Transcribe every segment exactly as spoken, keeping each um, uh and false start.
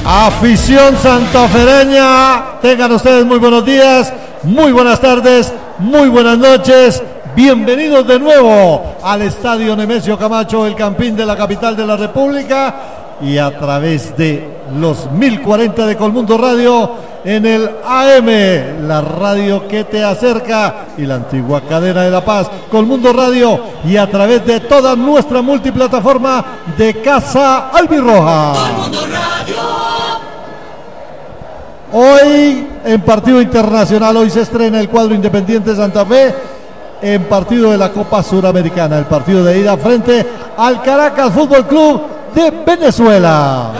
Afición santafereña, tengan ustedes muy buenos días, muy buenas tardes, muy buenas noches. Bienvenidos de nuevo al Estadio Nemesio Camacho, el Campín de la capital de la República, y a través de los mil cuarenta de Colmundo Radio en el A M, la radio que te acerca, y la antigua cadena de La Paz, Colmundo Radio, y a través de toda nuestra multiplataforma de Casa Albirroja. Colmundo Radio. Hoy en partido internacional, hoy se estrena el cuadro Independiente Santa Fe en partido de la Copa Suramericana, el partido de ida frente al Caracas Fútbol Club de Venezuela.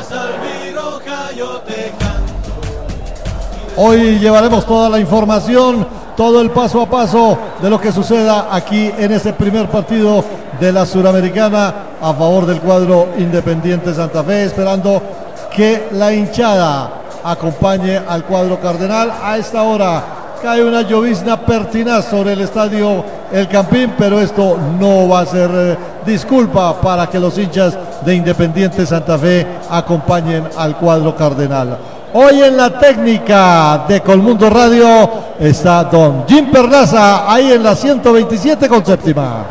Hoy llevaremos toda la información, todo el paso a paso de lo que suceda aquí en este primer partido de la Suramericana a favor del cuadro Independiente Santa Fe, esperando que la hinchada acompañe al cuadro cardenal. A esta hora cae una llovizna pertinaz sobre el estadio El Campín, pero esto no va a ser eh, disculpa para que los hinchas de Independiente Santa Fe acompañen al cuadro cardenal. Hoy en la técnica de Colmundo Radio está don Jim Perlaza, ahí en la ciento veintisiete con séptima.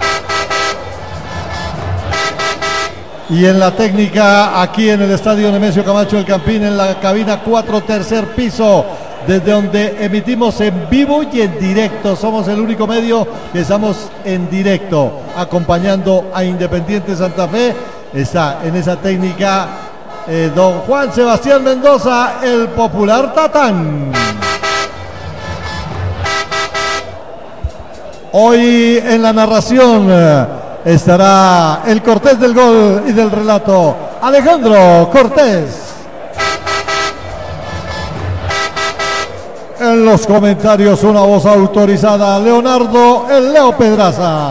Y en la técnica, aquí en el Estadio Nemesio Camacho El Campín, en la cabina cuatro, tercer piso, desde donde emitimos en vivo y en directo. Somos el único medio que estamos en directo, acompañando a Independiente Santa Fe. Está en esa técnica eh, don Juan Sebastián Mendoza, el popular Tatán. Hoy en la narración eh, estará el Cortés del gol y del relato, Alejandro Cortés. En los comentarios, una voz autorizada, Leonardo el Leo Pedraza.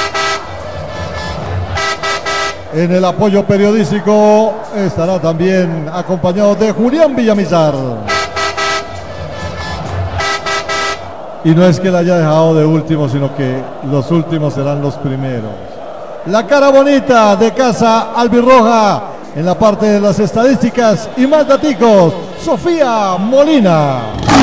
En el apoyo periodístico estará también acompañado de Julián Villamizar. Y no es que la haya dejado de último, sino que los últimos serán los primeros. La cara bonita de Casa Albirroja en la parte de las estadísticas y más daticos, Sofía Molina.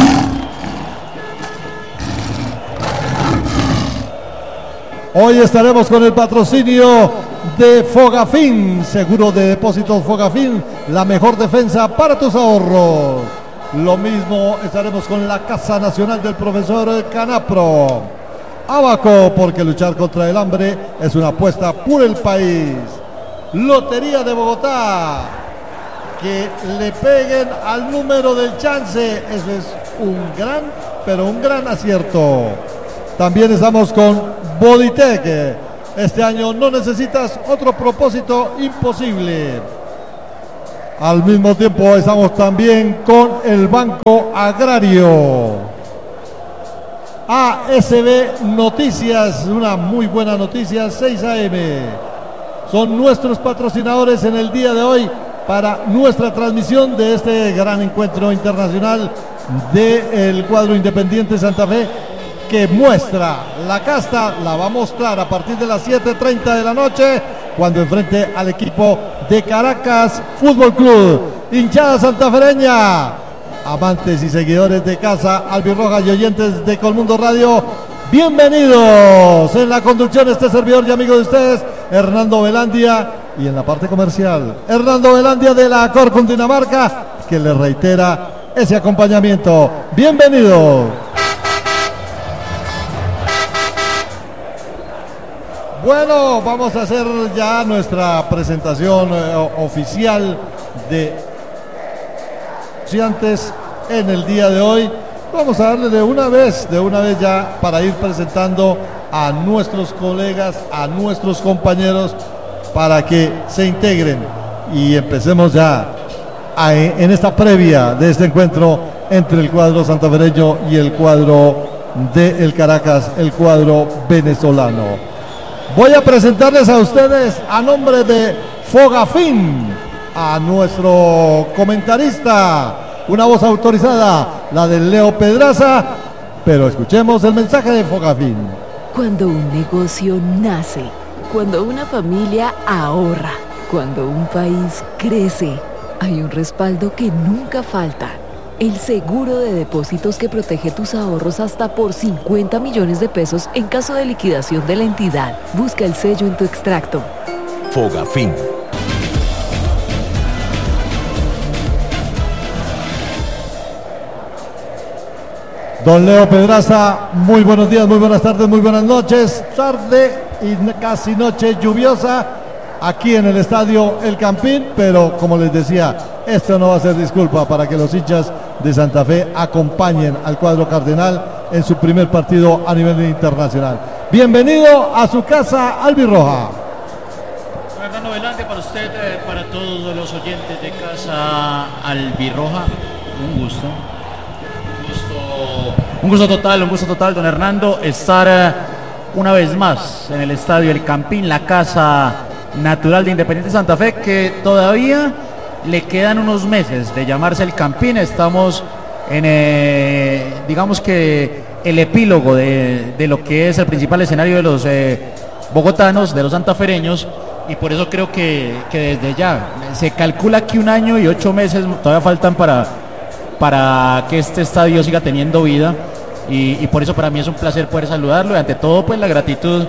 Hoy estaremos con el patrocinio de Fogafín, seguro de depósitos Fogafín, la mejor defensa para tus ahorros. Lo mismo estaremos con la Casa Nacional del Profesor Canapro. Abaco, porque luchar contra el hambre es una apuesta por el país. Lotería de Bogotá, que le peguen al número del chance, eso es un gran, pero un gran acierto. También estamos con Boditec. Este año no necesitas otro propósito imposible. Al mismo tiempo estamos también con el Banco Agrario. A S B Noticias, una muy buena noticia, seis A M. Son nuestros patrocinadores en el día de hoy para nuestra transmisión de este gran encuentro internacional del cuadro Independiente Santa Fe, que muestra la casta, la va a mostrar a partir de las siete treinta de la noche, cuando enfrente al equipo de Caracas Fútbol Club. Hinchada santafereña, amantes y seguidores de Casa Albirroja y oyentes de Colmundo Radio, bienvenidos. En la conducción este servidor y amigo de ustedes, Hernando Velandia, y en la parte comercial, Hernando Velandia de la Cor Cundinamarca, que le reitera ese acompañamiento. Bienvenido. Bueno, vamos a hacer ya nuestra presentación eh, oficial de estudiantes en el día de hoy. Vamos a darle de una vez, de una vez ya, para ir presentando a nuestros colegas, a nuestros compañeros, para que se integren y empecemos ya a, en esta previa de este encuentro entre el cuadro santafereño y el cuadro del Caracas, el cuadro venezolano. Voy a presentarles a ustedes, a nombre de Fogafín, a nuestro comentarista, una voz autorizada, la de Leo Pedraza, pero escuchemos el mensaje de Fogafín. Cuando un negocio nace, cuando una familia ahorra, cuando un país crece, hay un respaldo que nunca falta. El seguro de depósitos que protege tus ahorros hasta por cincuenta millones de pesos en caso de liquidación de la entidad. Busca el sello en tu extracto. Fogafín. Don Leo Pedraza, muy buenos días, muy buenas tardes, muy buenas noches. Tarde y casi noche lluviosa aquí en el estadio El Campín, pero como les decía, esto no va a ser disculpa para que los hinchas de Santa Fe acompañen al cuadro cardenal en su primer partido a nivel internacional. Bienvenido a su casa albirroja. Fernando Velante, para usted, eh, para todos los oyentes de Casa Albirroja, un gusto. Un gusto, un gusto total, un gusto total, don Hernando, estar eh, una vez más en el estadio El Campín, la casa natural de Independiente Santa Fe, que todavía le quedan unos meses de llamarse El Campín. Estamos en, eh, digamos que el epílogo de, de lo que es el principal escenario de los eh, bogotanos, de los santafereños, y por eso creo que, que desde ya se calcula que un año y ocho meses todavía faltan para, para que este estadio siga teniendo vida, y, y por eso para mí es un placer poder saludarlo, y ante todo pues la gratitud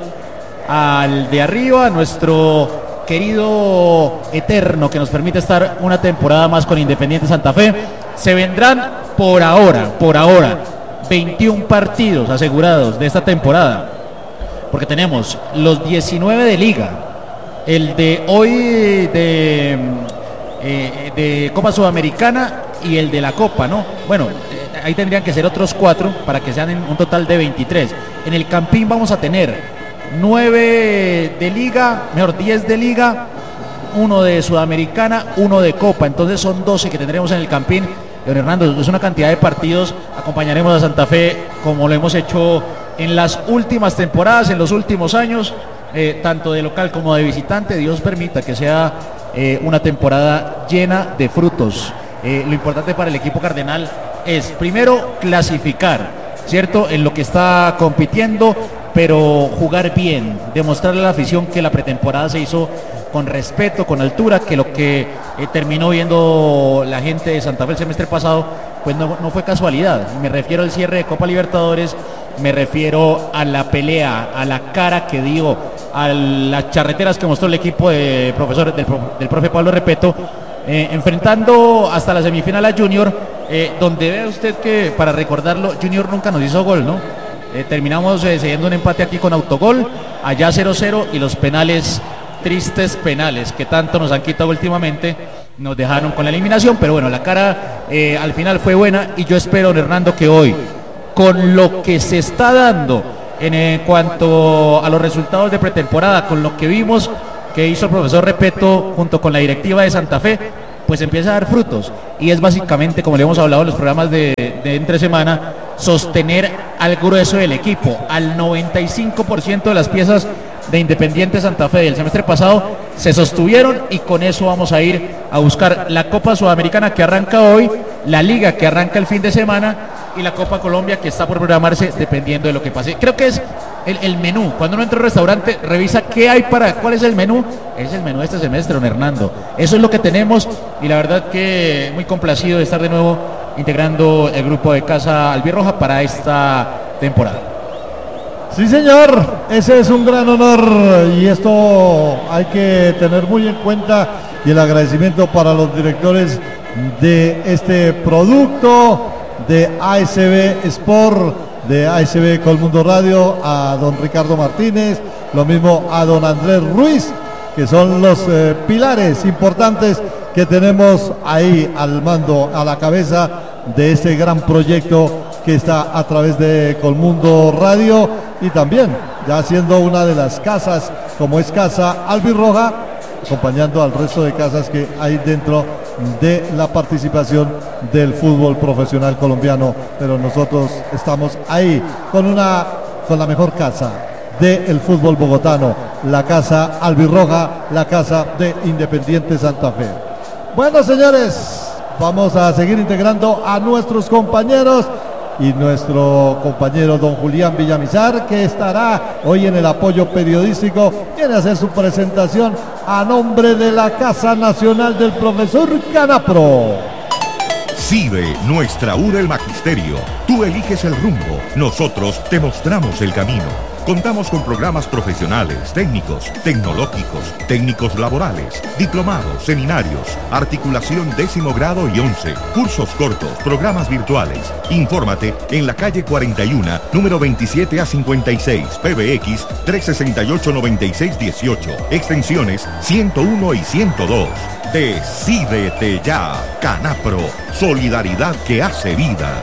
al de arriba, a nuestro querido eterno que nos permite estar una temporada más con Independiente Santa Fe. Se vendrán por ahora, por ahora, veintiún partidos asegurados de esta temporada, porque tenemos los diecinueve de Liga, el de hoy de, eh, de Copa Sudamericana y el de la Copa, ¿no? Bueno, eh, ahí tendrían que ser otros cuatro para que sean en un total de veintitrés. En el Campín vamos a tener nueve de Liga, mejor diez de Liga, uno de Sudamericana, uno de Copa, entonces son doce que tendremos en el Campín. Don Hernando, es una cantidad de partidos. Acompañaremos a Santa Fe como lo hemos hecho en las últimas temporadas, en los últimos años, eh, tanto de local como de visitante. Dios permita que sea eh, una temporada llena de frutos. Eh, lo importante para el equipo cardenal es primero clasificar, ¿cierto?, en lo que está compitiendo, pero jugar bien, demostrarle a la afición que la pretemporada se hizo con respeto, con altura, que lo que eh, terminó viendo la gente de Santa Fe el semestre pasado, pues no, no fue casualidad. Me refiero al cierre de Copa Libertadores, me refiero a la pelea, a la cara que dio, a las charreteras que mostró el equipo de profesor, del, del profe Pablo Repeto, eh, enfrentando hasta la semifinal a Junior, eh, donde ve usted que, para recordarlo, Junior nunca nos hizo gol, ¿no? Eh, terminamos eh, cediendo un empate aquí con autogol, allá cero cero, y los penales, tristes penales que tanto nos han quitado últimamente, nos dejaron con la eliminación. Pero bueno, la cara eh, al final fue buena, y yo espero, don Hernando, que hoy, con lo que se está dando en eh, cuanto a los resultados de pretemporada, con lo que vimos que hizo el profesor Repeto junto con la directiva de Santa Fe, pues empieza a dar frutos, y es básicamente, como le hemos hablado en los programas de, de entre semana, sostener al grueso del equipo, al noventa y cinco por ciento de las piezas de Independiente Santa Fe del semestre pasado se sostuvieron, y con eso vamos a ir a buscar la Copa Sudamericana que arranca hoy, la Liga que arranca el fin de semana, y la Copa Colombia que está por programarse dependiendo de lo que pase. Creo que es el, el menú. Cuando uno entra a un restaurante, revisa qué hay para, cuál es el menú. Es el menú de este semestre, don Hernando. Eso es lo que tenemos, y la verdad que muy complacido de estar de nuevo integrando el grupo de Casa Albirroja para esta temporada. Sí, señor, ese es un gran honor, y esto hay que tener muy en cuenta, y el agradecimiento para los directores de este producto, de A S B Sport, de A S B Colmundo Radio, a don Ricardo Martínez, lo mismo a don Andrés Ruiz, que son los eh, pilares importantes que tenemos ahí al mando, a la cabeza de este gran proyecto que está a través de Colmundo Radio, y también ya siendo una de las casas, como es Casa Albirroja, acompañando al resto de casas que hay dentro de la participación del fútbol profesional colombiano. Pero nosotros estamos ahí con una con la mejor casa del fútbol bogotano, la Casa Albirroja, la casa de Independiente Santa Fe. Bueno, señores, vamos a seguir integrando a nuestros compañeros y nuestro compañero don Julián Villamizar, que estará hoy en el apoyo periodístico, viene a hacer su presentación a nombre de la Casa Nacional del Profesor Canapro. CIDE, nuestra U del Magisterio. Tú eliges el rumbo, nosotros te mostramos el camino. Contamos con programas profesionales, técnicos, tecnológicos, técnicos laborales, diplomados, seminarios, articulación décimo grado y once, cursos cortos, programas virtuales. Infórmate en la calle cuarenta y uno, número veintisiete a cincuenta y seis, P B X trescientos sesenta y ocho, noventa y seis dieciocho, extensiones ciento uno y ciento dos. Decídete ya, Canapro, solidaridad que hace vida.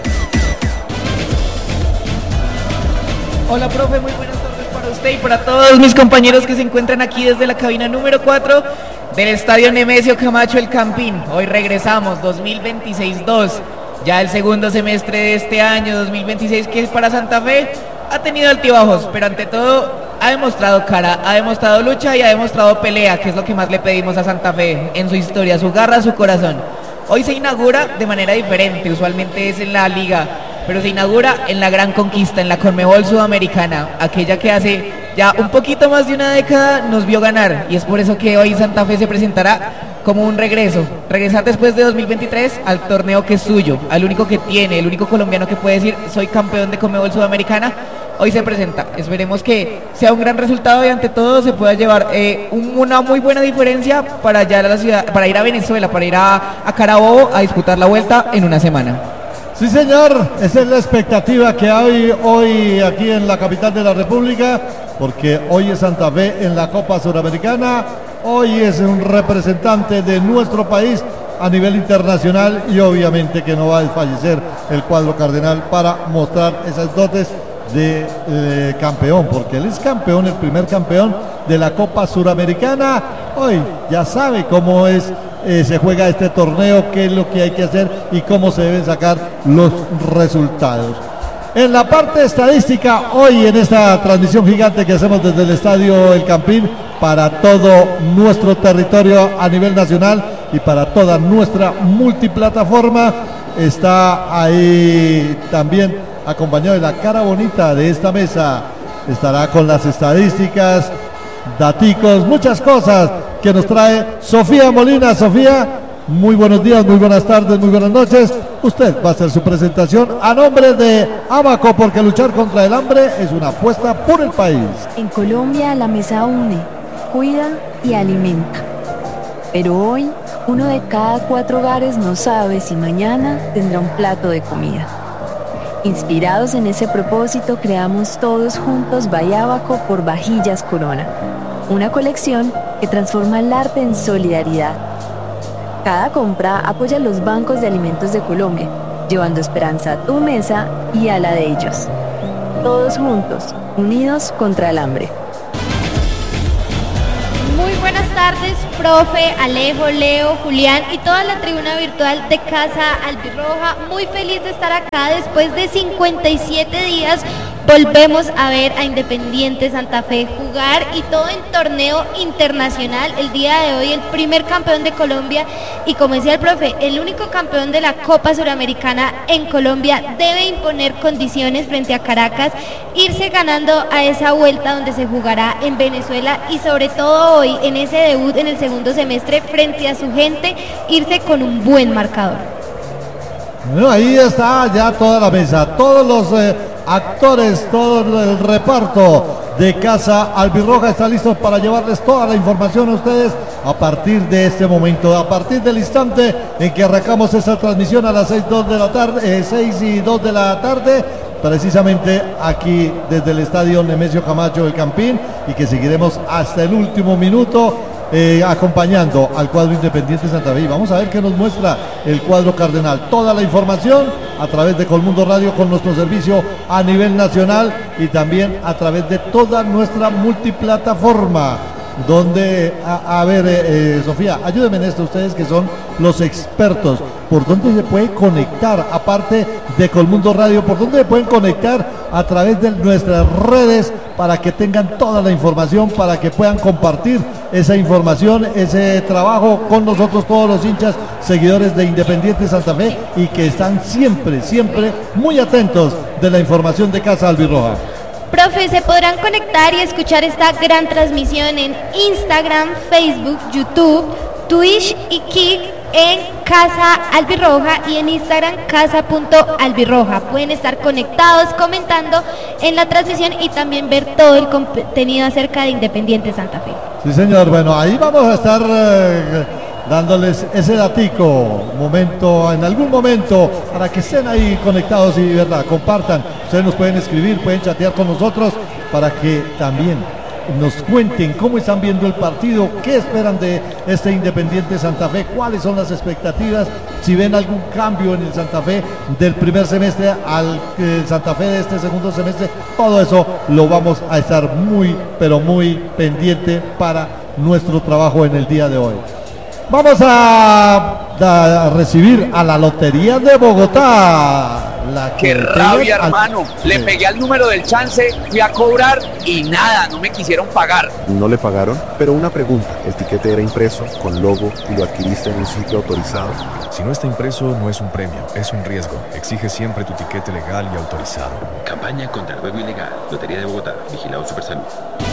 Hola, profe, muy buenas tardes para usted y para todos mis compañeros que se encuentran aquí desde la cabina número cuatro del Estadio Nemesio Camacho El Campín. Hoy regresamos, dos mil veintiséis dos, ya el segundo semestre de este año, dos mil veintiséis, que para Santa Fe ha tenido altibajos, pero ante todo ha demostrado cara, ha demostrado lucha y ha demostrado pelea, que es lo que más le pedimos a Santa Fe en su historia, su garra, su corazón. Hoy se inaugura de manera diferente, usualmente es en la liga, pero se inaugura en la gran conquista, en la Conmebol Sudamericana, aquella que hace ya un poquito más de una década nos vio ganar, y es por eso que hoy Santa Fe se presentará como un regreso, regresar después de dos mil veintitrés al torneo que es suyo, al único que tiene, el único colombiano que puede decir soy campeón de Conmebol Sudamericana. Hoy se presenta, esperemos que sea un gran resultado y ante todo se pueda llevar eh, un, una muy buena diferencia para allá a la ciudad, para ir a Venezuela, para ir a, a Carabobo a disputar la vuelta en una semana. Sí, señor, esa es la expectativa que hay hoy aquí en la capital de la República, porque hoy es Santa Fe en la Copa Suramericana, hoy es un representante de nuestro país a nivel internacional y obviamente que no va a desfallecer el cuadro cardenal para mostrar esas dotes de eh, campeón, porque él es campeón, el primer campeón de la Copa Suramericana. Hoy ya sabe cómo es eh, se juega este torneo, qué es lo que hay que hacer y cómo se deben sacar los resultados. En la parte estadística, hoy en esta transmisión gigante que hacemos desde el Estadio El Campín para todo nuestro territorio a nivel nacional y para toda nuestra multiplataforma, está ahí también acompañado de la cara bonita de esta mesa, estará con las estadísticas, daticos, muchas cosas que nos trae Sofía Molina. Sofía, muy buenos días, muy buenas tardes, muy buenas noches. Usted va a hacer su presentación a nombre de Abaco, porque luchar contra el hambre es una apuesta por el país. En Colombia la mesa une, cuida y alimenta. Pero hoy, uno de cada cuatro hogares no sabe si mañana tendrá un plato de comida. Inspirados en ese propósito, creamos todos juntos By Abaco por Vajillas Corona, una colección que transforma el arte en solidaridad. Cada compra apoya a los bancos de alimentos de Colombia, llevando esperanza a tu mesa y a la de ellos. Todos juntos, unidos contra el hambre. Muy buenas tardes, profe, Alejo, Leo, Julián y toda la tribuna virtual de Casa Albirroja. Muy feliz de estar acá después de cincuenta y siete días. Volvemos a ver a Independiente Santa Fe jugar y todo en torneo internacional. El día de hoy el primer campeón de Colombia y, como decía el profe, el único campeón de la Copa Suramericana en Colombia debe imponer condiciones frente a Caracas, irse ganando a esa vuelta donde se jugará en Venezuela y sobre todo hoy en ese debut en el segundo semestre frente a su gente, irse con un buen marcador. Bueno, ahí está ya toda la mesa, todos los eh, actores, todo el reparto de Casa Albirroja está listo para llevarles toda la información a ustedes a partir de este momento, a partir del instante en que arrancamos esta transmisión a las seis de la tarde, eh, seis y dos de la tarde, precisamente aquí desde el Estadio Nemesio Camacho El Campín, y que seguiremos hasta el último minuto Eh, acompañando al cuadro Independiente Santa Fe. Y vamos a ver qué nos muestra el cuadro cardenal. Toda la información a través de Colmundo Radio con nuestro servicio a nivel nacional y también a través de toda nuestra multiplataforma. Donde, a, a ver, eh, eh, Sofía, ayúdenme en esto, ustedes que son los expertos. ¿Por dónde se puede conectar, aparte de Colmundo Radio, por dónde se pueden conectar a través de nuestras redes para que tengan toda la información, para que puedan compartir esa información, ese trabajo con nosotros, todos los hinchas, seguidores de Independiente Santa Fe y que están siempre, siempre muy atentos de la información de Casa Albirroja. Profe, se podrán conectar y escuchar esta gran transmisión en Instagram, Facebook, YouTube, Twitch y Kick en Casa Albirroja y en Instagram casa.albirroja. Pueden estar conectados, comentando en la transmisión y también ver todo el contenido acerca de Independiente Santa Fe. Sí, señor. Bueno, ahí vamos a estar eh, dándoles ese datico, momento, en algún momento, para que estén ahí conectados y, verdad, compartan. Ustedes nos pueden escribir, pueden chatear con nosotros para que también nos cuenten cómo están viendo el partido, qué esperan de este Independiente Santa Fe, cuáles son las expectativas, si ven algún cambio en el Santa Fe del primer semestre al eh, Santa Fe de este segundo semestre. Todo eso lo vamos a estar muy, pero muy pendiente para nuestro trabajo en el día de hoy. Vamos a, a recibir a la Lotería de Bogotá. La ¡Qué rabia, al... hermano! Le pegué al número del chance, fui a cobrar y nada, no me quisieron pagar. ¿No le pagaron? Pero una pregunta, ¿el tiquete era impreso, con logo y lo adquiriste en un sitio autorizado? Si no está impreso, no es un premio, es un riesgo. Exige siempre tu tiquete legal y autorizado. Campaña contra el juego ilegal. Lotería de Bogotá. Vigilado Supersalud.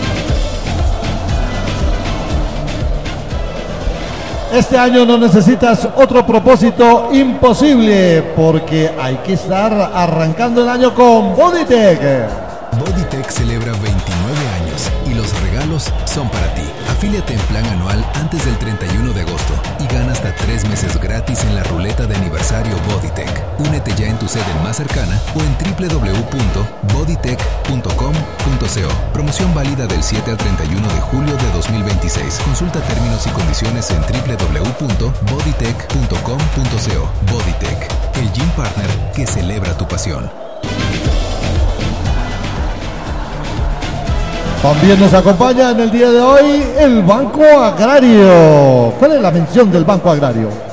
Este año no necesitas otro propósito imposible porque hay que estar arrancando el año con Bodytech. Bodytech celebra veintinueve años y los regalos son para ti. Afíliate en plan anual antes del treinta y uno de agosto y gana hasta tres meses gratis en la ruleta de aniversario Bodytech. Únete ya en tu sede más cercana o en doble u doble u doble u punto bodytech punto com punto co. Promoción válida del siete al treinta y uno de julio de dos mil veintiséis. Consulta términos y condiciones en doble u doble u doble u punto bodytech punto com punto co. Bodytech, el gym partner que celebra tu pasión. También nos acompaña en el día de hoy el Banco Agrario. ¿Cuál es la mención del Banco Agrario?